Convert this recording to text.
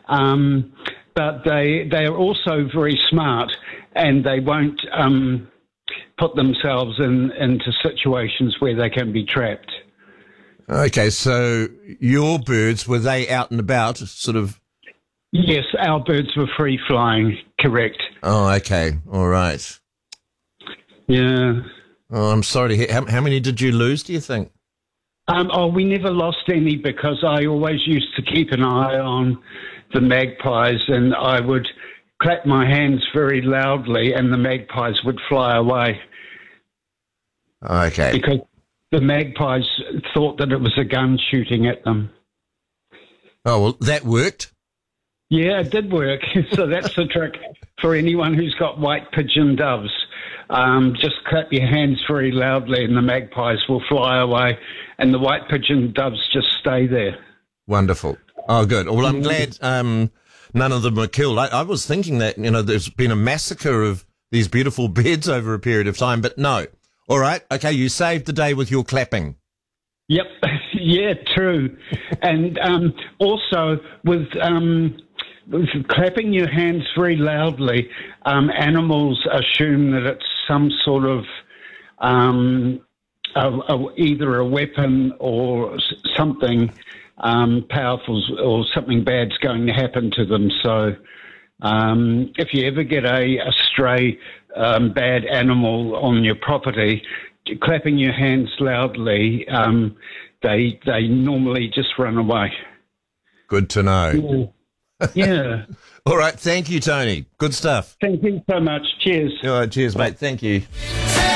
But they are also very smart, and they won't put themselves into situations where they can be trapped. Okay, so your birds, were they out and about, sort of? Yes, our birds were free flying, correct. Oh, okay, all right. Yeah. Oh, I'm sorry to hear. How many did you lose, do you think? We never lost any because I always used to keep an eye on the magpies, and I would clap my hands very loudly and the magpies would fly away. Okay. Because the magpies thought that it was a gun shooting at them. Oh, well, that worked. Yeah, it did work. So that's the trick for anyone who's got white pigeon doves. Just clap your hands very loudly and the magpies will fly away and the white pigeon doves just stay there. Wonderful. Oh, good. Well, I'm glad none of them were killed. I was thinking that, there's been a massacre of these beautiful birds over a period of time, but no. All right. Okay, you saved the day with your clapping. Yep. Yeah, true. And also with clapping your hands very loudly, animals assume that it's some sort of either a weapon or something powerful or something bad's going to happen to them. So if you ever get a stray bad animal on your property, clapping your hands loudly, they normally just run away. Good to know. Yeah. All right. Thank you, Tony. Good stuff. Thank you so much. Cheers. All right, cheers, mate. Thank you.